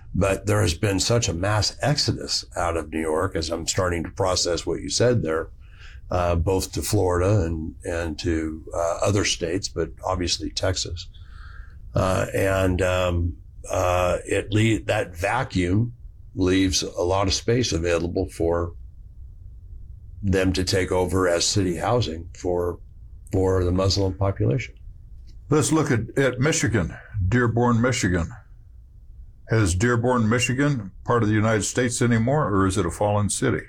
But there has been such a mass exodus out of New York, as I'm starting to process what you said there, both to Florida and to other states, but obviously Texas. That vacuum leaves a lot of space available for them to take over as city housing for the Muslim population. Let's look at Michigan, Dearborn, Michigan. Is Dearborn, Michigan part of the United States anymore, or is it a fallen city?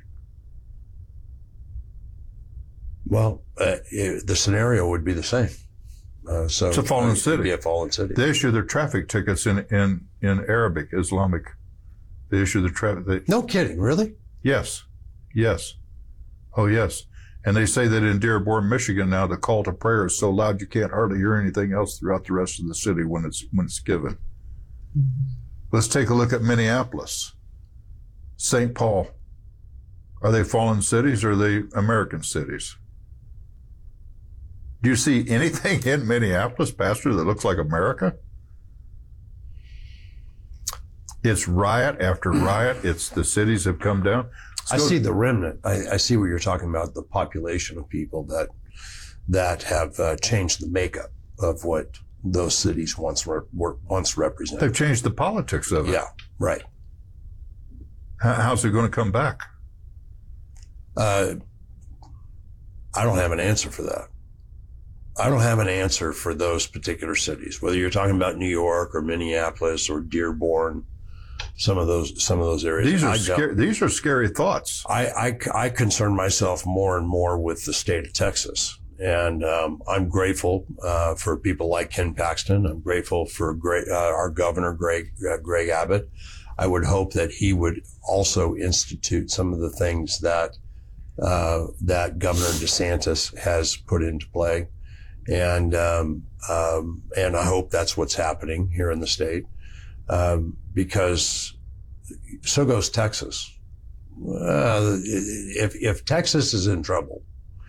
Well, the scenario would be the same. So it's a fallen city. It would be a fallen city. They issue their traffic tickets in Arabic, Islamic. They issue the traffic. No kidding, really? Yes. Oh, yes. And they say that in Dearborn, Michigan now the call to prayer is so loud you can't hardly hear anything else throughout the rest of the city when it's given. Let's take a look at Minneapolis. St. Paul. Are they fallen cities or are they American cities? Do you see anything in Minneapolis, Pastor, that looks like America? It's riot after riot. The cities have come down. I see the remnant. I see what you're talking about, the population of people that have changed the makeup of what those cities once represented. They've changed the politics of it. Yeah, right. How's it going to come back? I don't have an answer for that. I don't have an answer for those particular cities, whether you're talking about New York or Minneapolis or Dearborn, some of those areas. These are scary thoughts. I concern myself more and more with the state of Texas. And I'm grateful for people like Ken Paxton. I'm grateful for our governor, Greg Abbott. I would hope that he would also institute some of the things that Governor DeSantis has put into play. And I hope that's what's happening here in the state, because so goes Texas. If Texas is in trouble,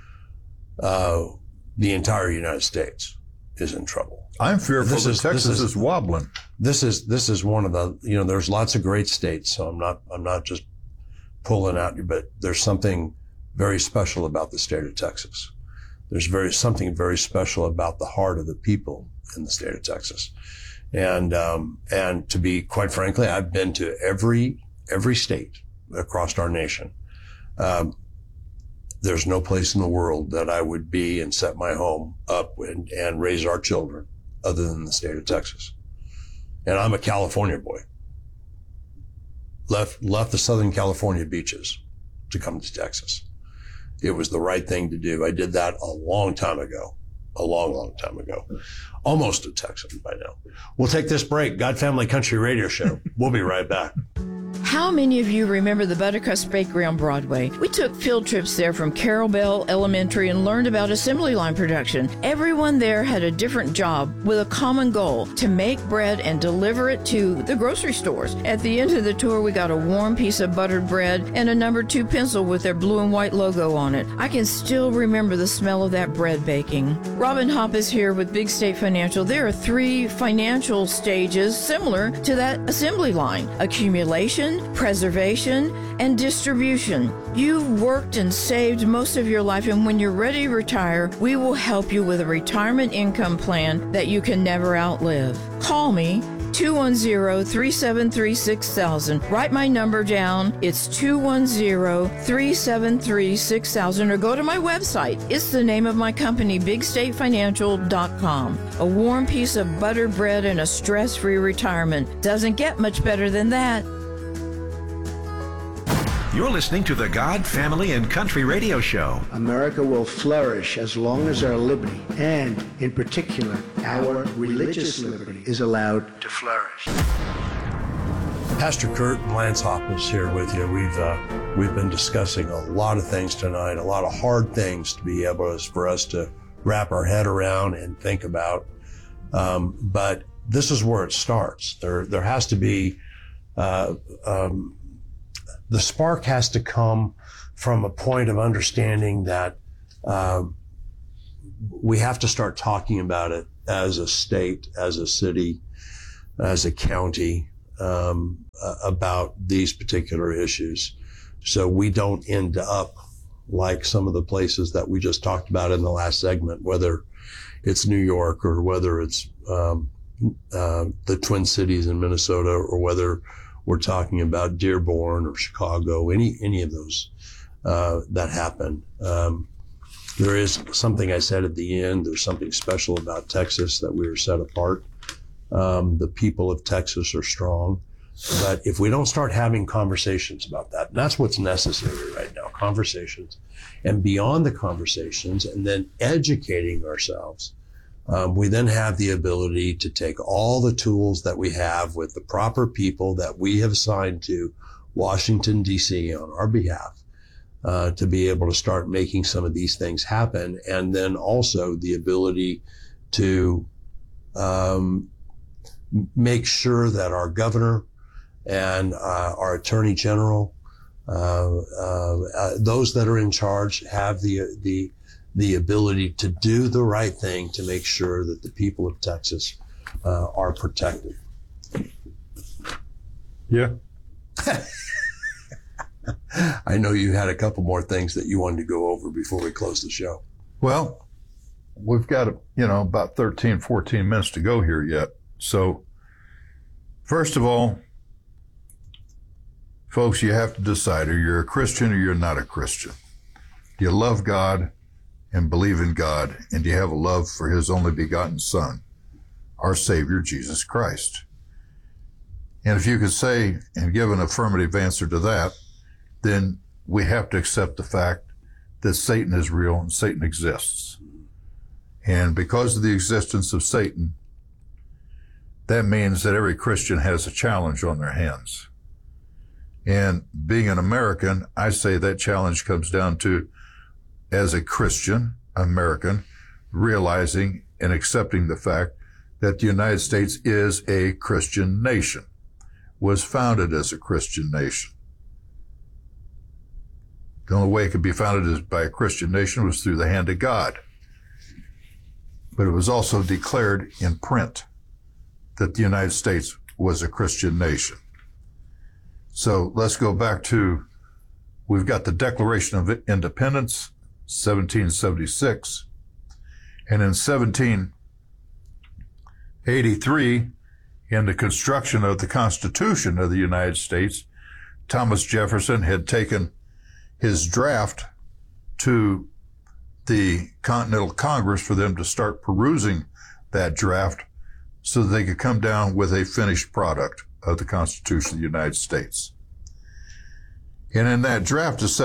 the entire United States is in trouble. I'm fearful that Texas is wobbling. This is one of the, there's lots of great states, so I'm not just pulling out, but there's something very special about the state of Texas. There's something very special about the heart of the people in the state of Texas. And to be quite frankly, I've been to every state across our nation. There's no place in the world that I would be and set my home up and raise our children other than the state of Texas. And I'm a California boy. Left the Southern California beaches to come to Texas. It was the right thing to do. I did that a long time ago. A long time ago. Almost a Texan by now. We'll take this break. God Family Country Radio Show. We'll be right back. How many of you remember the Buttercrust Bakery on Broadway? We took field trips there from Carroll Bell Elementary and learned about assembly line production. Everyone there had a different job with a common goal, to make bread and deliver it to the grocery stores. At the end of the tour, we got a warm piece of buttered bread and a number 2 pencil with their blue and white logo on it. I can still remember the smell of that bread baking. Robin Hopp is here with Big State Financial. There are 3 financial stages similar to that assembly line: accumulation, preservation, and distribution. You've worked and saved most of your life, and when you're ready to retire, we will help you with a retirement income plan that you can never outlive. Call me, 210-373-6000. Write my number down. It's 210-373-6000, or go to my website. It's the name of my company, BigStateFinancial.com. A warm piece of buttered bread and a stress-free retirement. Doesn't get much better than that. You're listening to the God, Family, and Country Radio Show. America will flourish as long as our liberty, and in particular, our religious liberty, is allowed to flourish. Pastor Kurt and Lance Hopp is here with you. We've been discussing a lot of things tonight, a lot of hard things to be able for us to wrap our head around and think about. But this is where it starts. There has to be the spark has to come from a point of understanding that we have to start talking about it as a state, as a city, as a county, about these particular issues, so we don't end up like some of the places that we just talked about in the last segment, whether it's New York or whether it's the Twin Cities in Minnesota, or whether we're talking about Dearborn or Chicago, any of those that happen. There is something I said at the end. There's something special about Texas, that we are set apart. The people of Texas are strong. But if we don't start having conversations about that, and that's what's necessary right now, conversations, and beyond the conversations, and then educating ourselves, we then have the ability to take all the tools that we have with the proper people that we have assigned to Washington, D.C. on our behalf, to be able to start making some of these things happen. And then also the ability to make sure that our governor and our attorney general, those that are in charge, have the ability to do the right thing to make sure that the people of Texas are protected. Yeah. I know you had a couple more things that you wanted to go over before we close the show. Well, we've got, about 13, 14 minutes to go here yet. So, first of all, folks, you have to decide, are you a Christian or you're not a Christian? Do you love God and believe in God? And do you have a love for his only begotten Son, our Savior, Jesus Christ? And if you could say and give an affirmative answer to that, then we have to accept the fact that Satan is real and Satan exists. And because of the existence of Satan, that means that every Christian has a challenge on their hands. And being an American, I say that challenge comes down to, as a Christian American, realizing and accepting the fact that the United States is a Christian nation, was founded as a Christian nation. The only way it could be founded by a Christian nation was through the hand of God. But it was also declared in print that the United States was a Christian nation. So let's go back to, we've got the Declaration of Independence, 1776. And in 1783, in the construction of the Constitution of the United States, Thomas Jefferson had taken his draft to the Continental Congress for them to start perusing that draft so that they could come down with a finished product of the Constitution of the United States. And in that draft of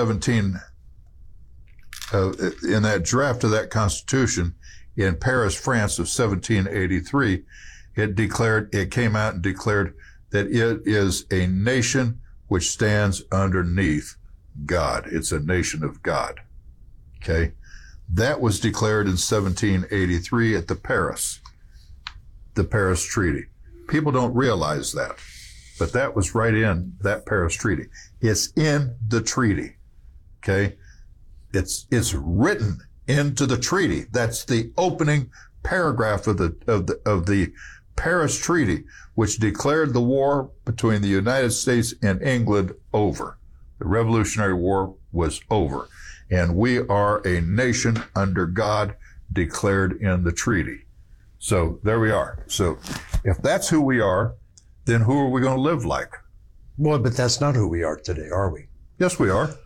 that Constitution in Paris, France of 1783, it came out and declared that it is a nation which stands underneath God. It's a nation of God. Okay? That was declared in 1783 at the Paris Treaty. People don't realize that, but that was right in that Paris Treaty. It's in the treaty. Okay? It's written into the treaty. That's the opening paragraph of the Paris Treaty, which declared the war between the United States and England over. The Revolutionary War was over. And we are a nation under God, declared in the treaty. So there we are. So if that's who we are, then who are we going to live like? Well, but that's not who we are today, are we? Yes, we are.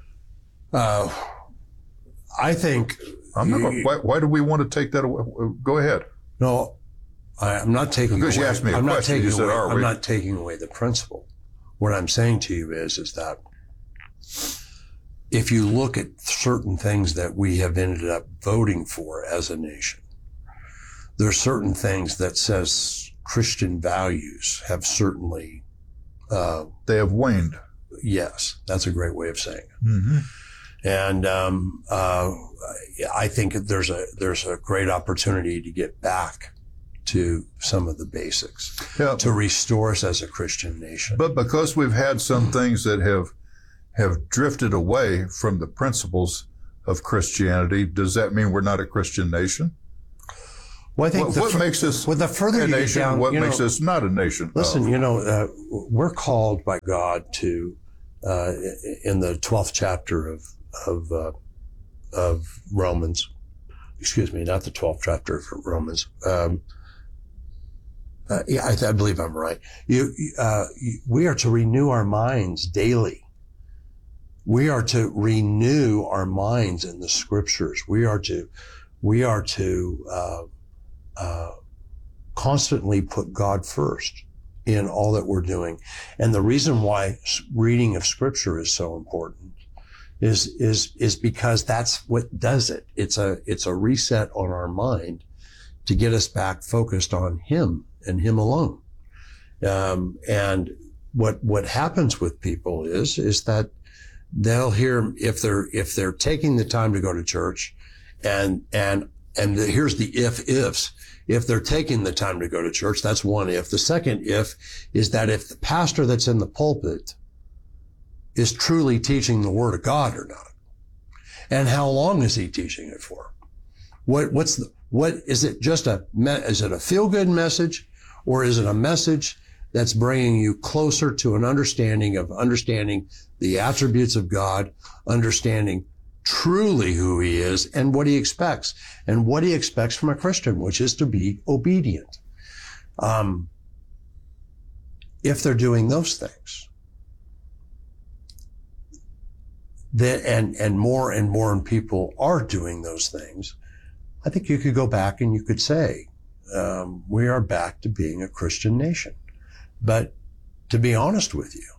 I think... Why do we want to take that away? Go ahead. No, I'm not taking because away. You asked me a question. You said, are we? I'm not taking away the principle. What I'm saying to you is that if you look at certain things that we have ended up voting for as a nation, there are certain things that says Christian values have certainly... they have waned. Yes, that's a great way of saying it. Mm-hmm. And I think there's a great opportunity to get back to some of the basics, to restore us as a Christian nation. But because we've had some things that have drifted away from the principles of Christianity, does that mean we're not a Christian nation? Well, I think what makes us the further a you get nation? down, What makes us not a nation? Listen, we're called by God to, in the 12th chapter of Romans. Excuse me, not the 12th chapter of Romans. I believe I'm right. We are to renew our minds daily. We are to renew our minds in the scriptures. We are to constantly put God first in all that we're doing. And the reason why reading of scripture is so important is because that's what does it. It's a reset on our mind to get us back focused on Him and Him alone. And what happens with people is that they'll hear, if they're taking the time to go to church, and here's the ifs. If they're taking the time to go to church, that's one if. The second if is that if the pastor that's in the pulpit is truly teaching the Word of God or not. And how long is he teaching it for? What is it is it a feel-good message, or is it a message that's bringing you closer to an understanding the attributes of God, understanding truly who He is and what He expects from a Christian, which is to be obedient. If they're doing those things, and more people are doing those things, I think you could go back and you could say, we are back to being a Christian nation. But to be honest with you,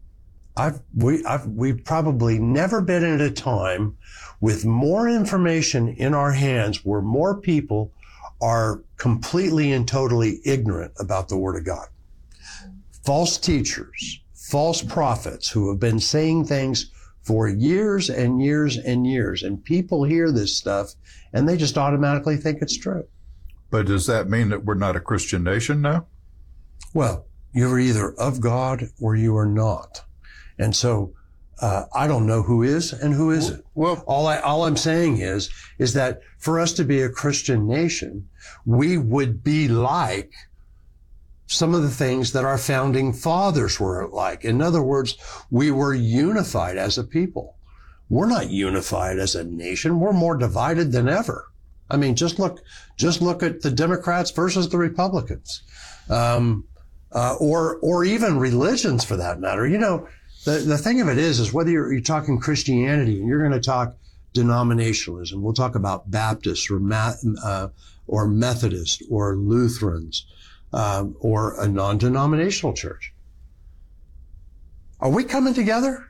we've probably never been at a time with more information in our hands where more people are completely and totally ignorant about the Word of God. False teachers, false prophets who have been saying things for years and years and years, and people hear this stuff and they just automatically think it's true. But does that mean that we're not a Christian nation now? Well, you're either of God or you are not. And so, I don't know who is and who isn't. Well, all I'm saying is that for us to be a Christian nation, we would be like some of the things that our founding fathers were like. In other words, we were unified as a people. We're not unified as a nation. We're more divided than ever. I mean, just look at the Democrats versus the Republicans, or even religions for that matter. You know, the thing of it is whether you're talking Christianity and you're going to talk denominationalism, we'll talk about Baptists or Methodist or Lutherans, or a non-denominational church. Are we coming together?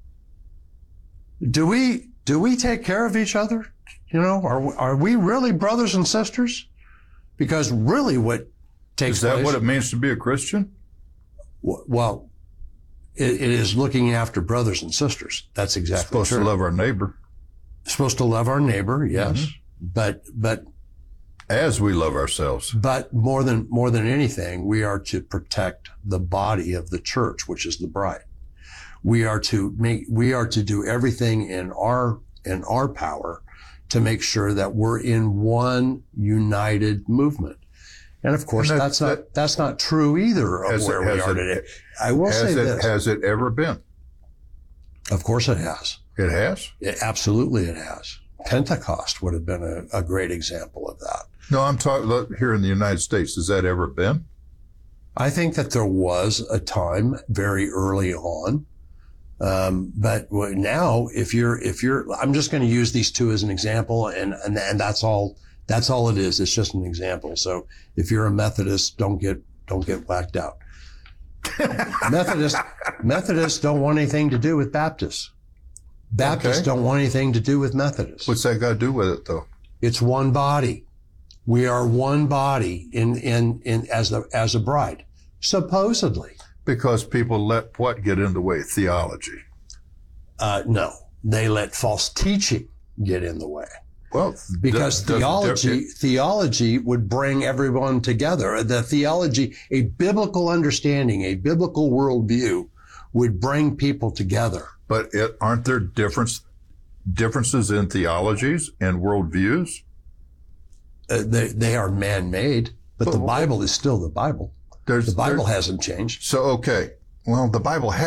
Do we take care of each other? You know, are we really brothers and sisters? Because really what takes place... Is that what it means to be a Christian? Well, it is looking after brothers and sisters. That's exactly supposed true. To love our neighbor. Supposed to love our neighbor, yes. Mm-hmm. But as we love ourselves. But more than anything, we are to protect the body of the church, which is the bride. We are to do everything in our power to make sure that we're in one united movement. And of course, that's not true either of where we are today. I will say this. Has it ever been? Of course it has. It has? Absolutely it has. Pentecost would have been a great example of that. No, I'm talking here in the United States. Has that ever been? I think that there was a time very early on. But now if you're, I'm just going to use these two as an example and that's all it is. It's just an example. So if you're a Methodist, don't get whacked out. Methodists don't want anything to do with Baptists. Baptists don't want anything to do with Methodists. What's that got to do with it though? It's one body. We are one body as a bride, supposedly. Because people let what get in the way? Theology. No, they let false teaching get in the way. Well, because theology would bring everyone together. The theology, a biblical understanding, a biblical worldview would bring people together. But aren't there differences in theologies and worldviews? they are man-made, but the Bible is still the Bible. The Bible hasn't changed. So, okay. Well, the Bible